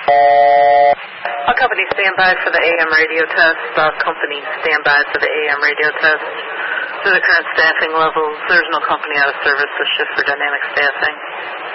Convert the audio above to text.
All company stand by for the AM radio test. All company stand by for the AM radio test. To the current staffing levels, there's no company out of service to shift for dynamic staffing.